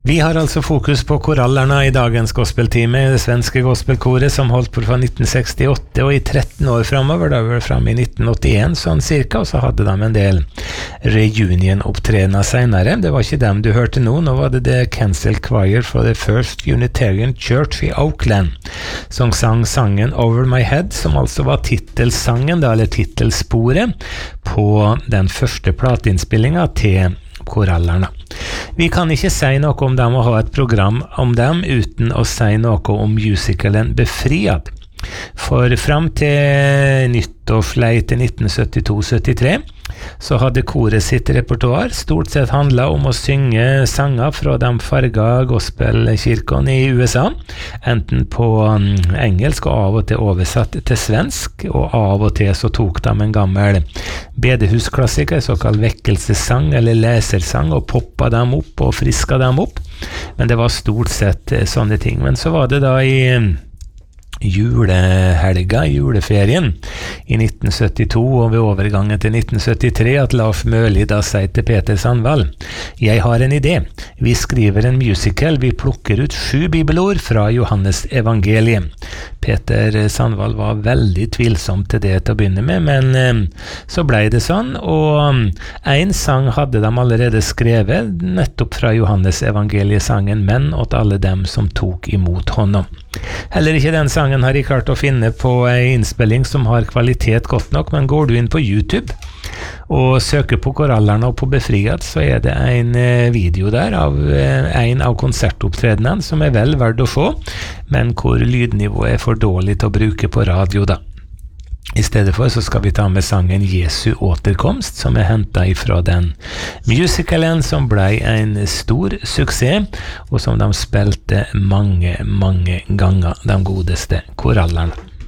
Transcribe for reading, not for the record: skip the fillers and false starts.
Vi har altså fokus på korallerna I dagens gospeltime, det svenske gospelkoret som holdt på fra 1968 og I 13 år fremover, da var det frem I 1981 sånn cirka, og så hadde de en del reunion-opptredener senere. Det var ikke dem du hørte nå var det The Kensal Choir for the First Unitarian Church I Oakland, som sang sangen Over My Head, som altså var titelsangen, eller titelsporet, på den første plateinnspillingen til korallerna. Vi kan ikke si noe om dem og ha et program om dem uten å si noe om musicalen Befriad. For frem til nyttårsleie til 1972-73 så hadde koret sitt repertoar stort sett handlet om å synge sanger fra de farga gospelkirkene I USA, enten på engelsk og av og til oversatt til svensk, og av og til så tok de en gammel bedehusklassiker, såkalt vekkelsessang eller lesersang, og poppa dem opp og friska dem opp. Men det var stort sett sånne ting. Men så var det da I julehelga, juleferien I 1972 og ved overgangen til 1973 at Lars Mørli da sier til Peter Sandvall: «Jeg har en idé. Vi skriver en musical. Vi plukker ut 7 bibelord fra Johannes evangeliet.» Peter Sandvall var veldig tvilsom til det til å begynne med, men så ble det sånn, og en sang hadde de allerede skrevet, nettopp fra Johannes evangeliet-sangen «Men åt alle dem som tok imot honom». Heller ikke den sangen har jeg klart å finne på en innspilling som har kvalitet godt nok, men går du inn på YouTube og søker på korallerna og på Befriad, så det en video der av en av konsertopptredenene som vel verdt å få, men hvor lydnivået for dårlig til å bruke på radio da. I stedet for så skal vi ta med sangen Jesu återkomst, som hentet ifra den musicalen som ble en stor suksess, og som de spilte mange ganger, de godeste korallerne.